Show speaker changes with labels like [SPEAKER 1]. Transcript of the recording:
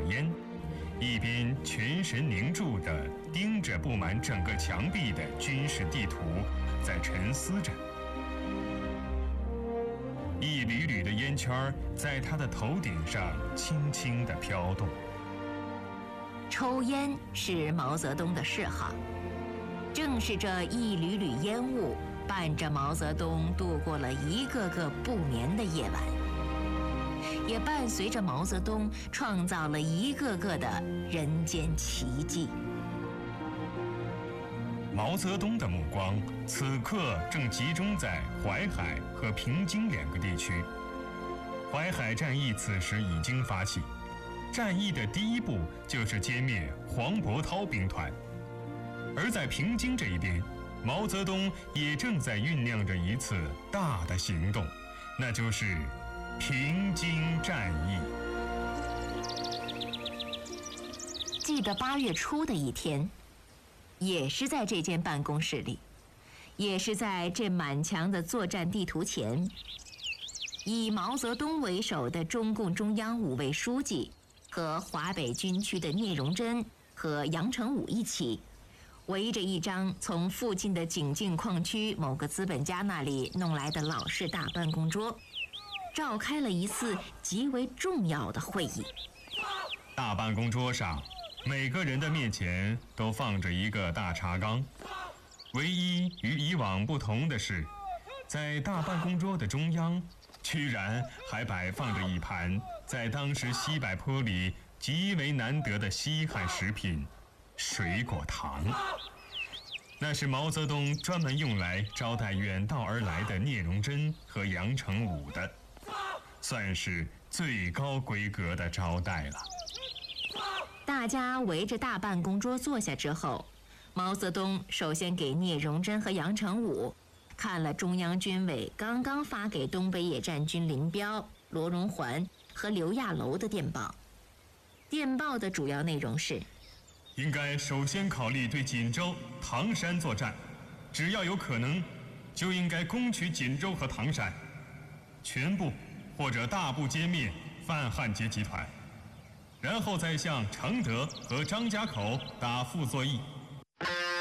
[SPEAKER 1] 烟，一边全神凝注地盯着布满整个墙壁的军事地图，在沉思着。一缕缕的烟圈在他的头顶上轻轻地飘动。
[SPEAKER 2] 抽烟是毛泽东的嗜好，正是这一缕缕烟雾伴着毛泽东度过了一个个不眠的夜晚，也伴随着毛泽东创造了一个个的人间奇迹。
[SPEAKER 1] 毛泽东的目光此刻正集中在淮海和平津两个地区。淮海战役此时已经发起，战役的第一步就是歼灭黄伯韬兵团，而在平津这一边，毛泽东也正在酝酿着一次大的行动，那就是平津战役。
[SPEAKER 2] 记得8月初的一天，也是在这间办公室里，也是在这满墙的作战地图前，以毛泽东为首的中共中央5位书记和华北军区的聂荣臻和杨成武一起，围着一张从附近的景靖矿区某个资本家那里弄来的老式大办公桌，召开了一次极为重要的会议。
[SPEAKER 1] 大办公桌上，每个人的面前都放着一个大茶缸，唯一与以往不同的是，在大办公桌的中央，居然还摆放着一盘在当时西柏坡里极为难得的西汉食品——水果糖。那是毛泽东专门用来招待远道而来的聂荣臻和杨成武的，算是最高规格的招待了。
[SPEAKER 2] 大家围着大办公桌坐下之后，毛泽东首先给聂荣臻和杨成武看了中央军委刚刚发给东北野战军林彪、罗荣桓和刘亚楼的电报。电报的主要内容是：
[SPEAKER 1] 应该首先考虑对锦州、唐山作战，只要有可能，就应该攻取锦州和唐山，全部或者大部歼灭范汉杰集团，然后再向承德和张家口打傅作义，